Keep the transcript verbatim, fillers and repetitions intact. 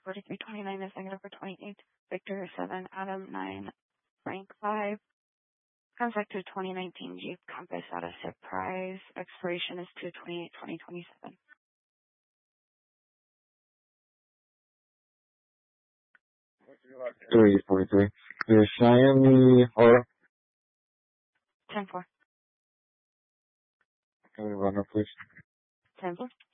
forty-three twenty-nine is negative for twenty-eight. Victor seven, Adam nine, Frank five. Comes back to twenty nineteen Jeep Compass out of Surprise. Expiration is two twenty-eight twenty twenty-seven. three forty-three. Your Xiaomi or ten four. can we run her, please? ten four.